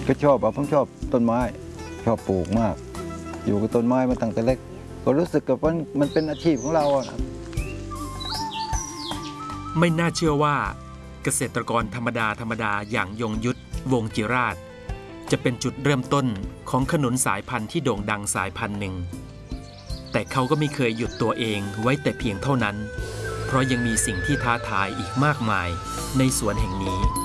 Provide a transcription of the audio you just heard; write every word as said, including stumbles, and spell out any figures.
ก็ชอบอ่ะผมชอบต้นไม้ชอบปลูกมากอยู่กับต้นไม้มาตั้งแต่เล็กก็รู้สึกกับว่ามันเป็นอาชีพของเราอ่ะไม่น่าเชื่อว่าเกษตรกรธรรมดาธรรมดาอย่างยงยุทธวงศ์จิราชจะเป็นจุดเริ่มต้นของขนุนสายพันธุ์ที่โด่งดังสายพันธุ์หนึ่งแต่เขาก็ไม่เคยหยุดตัวเองไว้แต่เพียงเท่านั้นเพราะยังมีสิ่งที่ท้าทายอีกมากมายในสวนแห่งนี้